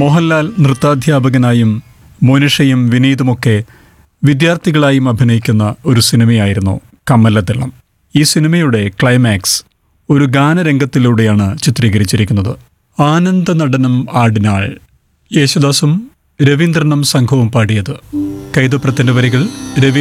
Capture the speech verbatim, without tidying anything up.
മോഹൻലാൽ നൃത്താധ്യാപകനായും മോനിഷയും വിനീതുമൊക്കെ വിദ്യാർത്ഥികളായും അഭിനയിക്കുന്ന ഒരു സിനിമയായിരുന്നു കമ്മലത്തിളം. ഈ സിനിമയുടെ ക്ലൈമാക്സ് ഒരു ഗാനരംഗത്തിലൂടെയാണ് ചിത്രീകരിച്ചിരിക്കുന്നത്. ആനന്ദ നടനം ആടിനാൾ, യേശുദാസും രവീന്ദ്രനും സംഘവും പാടിയത്. കൈതപ്രത്തിന്റെ വരികൾ രവി